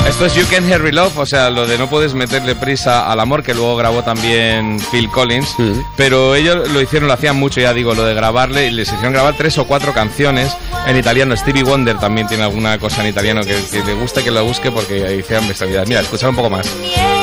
Esto es You Can't Hurry Love, o sea, lo de no puedes meterle prisa al amor, que luego grabó también Phil Collins, pero ellos lo hacían mucho, ya digo, lo de grabarle, y les hicieron grabar 3 o 4 canciones en italiano. Stevie Wonder también tiene alguna cosa en italiano que le guste, que lo busque, porque hicieron bestialidad. Mira, escuchar un poco más.